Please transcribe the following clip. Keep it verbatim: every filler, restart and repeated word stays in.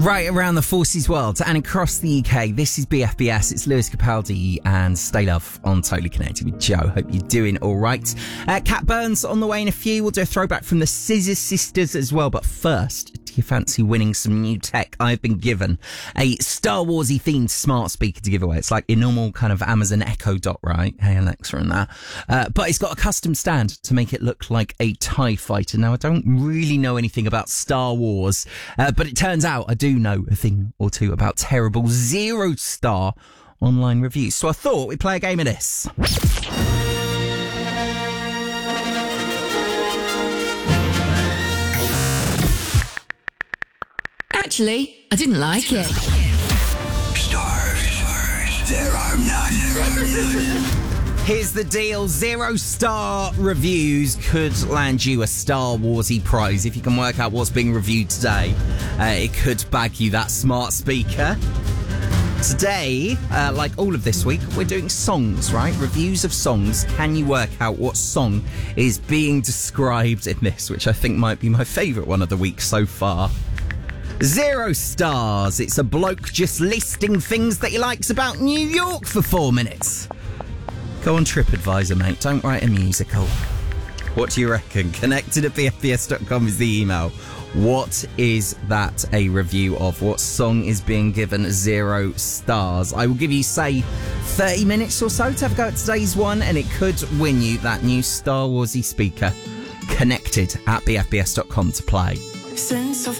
Right around the Forces world and across the U K, this is B F B S. It's Lewis Capaldi and Stay Love on Totally Connected with Joe. Hope you're doing all right. Uh, Cat Burns on the way in a few. We'll do a throwback from the Scissor Sisters as well. But first, do you fancy winning some new tech? I've been given a Star Warsy themed smart speaker to give away. It's like your normal kind of Amazon Echo Dot, right? Hey Alexa and that. Uh, but it's got a custom stand to make it look like a TIE fighter. Now, I don't really know anything about Star Wars, uh, but it turns out I do know a thing or two about terrible zero star online reviews. So I thought we'd play a game of this. Actually, I didn't like it. Stars, there are none. Here's the deal. Zero star reviews could land you a Star Warsy prize. If you can work out what's being reviewed today, uh, it could bag you that smart speaker. Today, uh, like all of this week, we're doing songs, right? Reviews of songs. Can you work out what song is being described in this, which I think might be my favourite one of the week so far. Zero stars. It's a bloke just listing things that he likes about New York for four minutes. Go on TripAdvisor, mate. Don't write a musical. What do you reckon? Connected at b f b s dot com is the email. What is that a review of? What song is being given zero stars? I will give you, say, thirty minutes or so to have a go at today's one, and it could win you that new Star Warsy speaker. Connected at b f b s dot com to play. Sense of